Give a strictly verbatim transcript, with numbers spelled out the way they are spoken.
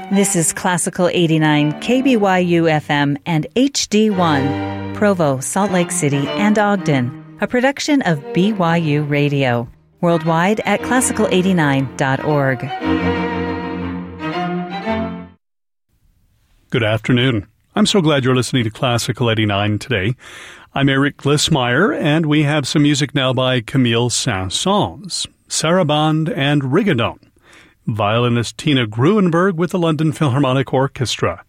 This is Classical eighty-nine, K B Y U F M and H D one, Provo, Salt Lake City, and Ogden, a production of B Y U Radio. Worldwide at classical eighty-nine dot org. Good afternoon. I'm so glad you're listening to Classical eighty-nine today. I'm Eric Glissmeyer, and we have some music now by Camille Saint-Saëns, Sarabande, and Rigodon. Violinist Tina Gruenberg with the London Philharmonic Orchestra.